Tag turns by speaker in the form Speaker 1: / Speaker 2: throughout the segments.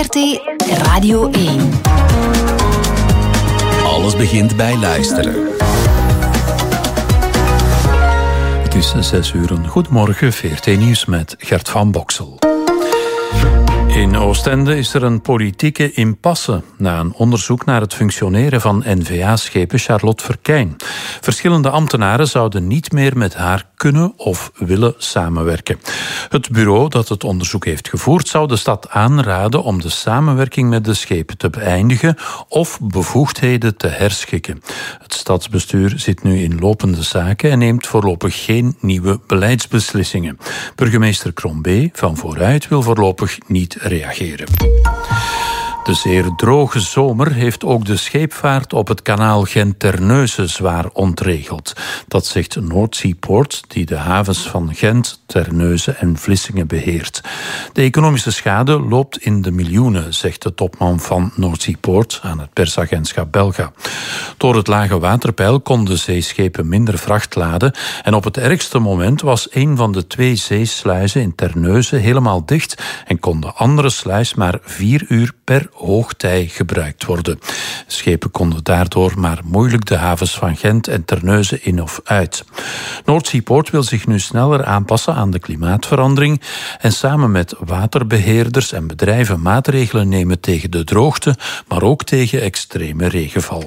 Speaker 1: VRT Radio 1.
Speaker 2: Alles begint bij luisteren. Het is 6:00. Goedemorgen, VRT Nieuws met Gert van Boksel. In Oostende is er een politieke impasse na een onderzoek naar het functioneren van N-VA-schepen Charlotte Verkijn. Verschillende ambtenaren zouden niet meer met haar kunnen of willen samenwerken. Het bureau dat het onderzoek heeft gevoerd zou de stad aanraden om de samenwerking met de schepen te beëindigen of bevoegdheden te herschikken. Het stadsbestuur zit nu in lopende zaken en neemt voorlopig geen nieuwe beleidsbeslissingen. Burgemeester Crombé van Vooruit wil voorlopig niet reageren. De zeer droge zomer heeft ook de scheepvaart op het kanaal Gent-Terneuzen zwaar ontregeld. Dat zegt North-Sea Port, die de havens van Gent, Terneuzen en Vlissingen beheert. De economische schade loopt in de miljoenen, zegt de topman van North-Sea Port aan het persagentschap Belga. Door het lage waterpeil konden zeeschepen minder vracht laden en op het ergste moment was een van de 2 zeesluizen in Terneuzen helemaal dicht en kon de andere sluis maar 4 uur per hoogtij gebruikt worden. Schepen konden daardoor maar moeilijk de havens van Gent en Terneuzen in of uit. North-Sea Port wil zich nu sneller aanpassen aan de klimaatverandering en samen met waterbeheerders en bedrijven maatregelen nemen tegen de droogte, maar ook tegen extreme regenval.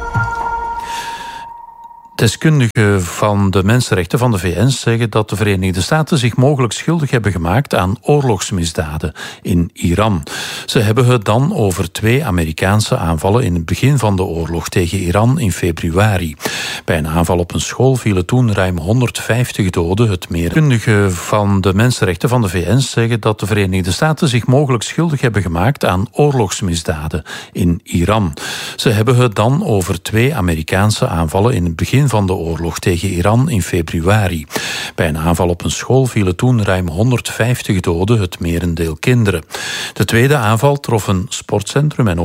Speaker 2: Deskundigen van de mensenrechten van de VN zeggen dat de Verenigde Staten zich mogelijk schuldig hebben gemaakt aan oorlogsmisdaden in Iran. Ze hebben het dan over 2 Amerikaanse aanvallen in het begin van de oorlog tegen Iran in februari. Bij een aanval op een school vielen toen ruim 150 doden, het meer. Deskundigen van de mensenrechten van de VN zeggen dat de Verenigde Staten zich mogelijk schuldig hebben gemaakt aan oorlogsmisdaden in Iran. Ze hebben het dan over 2 Amerikaanse aanvallen in het begin van de oorlog tegen Iran in februari. Bij een aanval op een school vielen toen ruim 150 doden, het merendeel kinderen. De tweede aanval trof een sportcentrum en